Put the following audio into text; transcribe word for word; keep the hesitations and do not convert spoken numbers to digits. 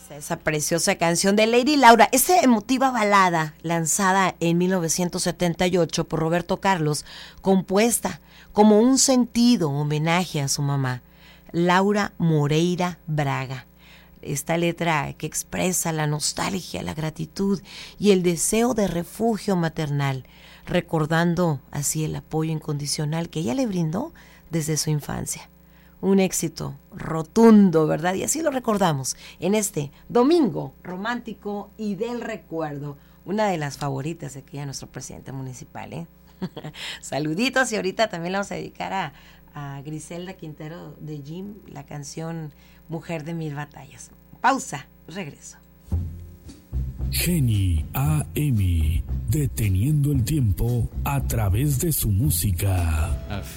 Esa preciosa canción de Lady Laura, esa emotiva balada lanzada en mil novecientos setenta y ocho por Roberto Carlos, compuesta como un sentido homenaje a su mamá, Laura Moreira Braga. Esta letra que expresa la nostalgia, la gratitud y el deseo de refugio maternal, recordando así el apoyo incondicional que ella le brindó desde su infancia. Un éxito rotundo, ¿verdad? Y así lo recordamos en este domingo romántico y del recuerdo. Una de las favoritas de aquí a nuestro presidente municipal, ¿eh? Saluditos, y ahorita también le vamos a dedicar a, a Griselda Quintero de Jim la canción Mujer de Mil Batallas. Pausa, regreso. Geni A M, deteniendo el tiempo a través de su música.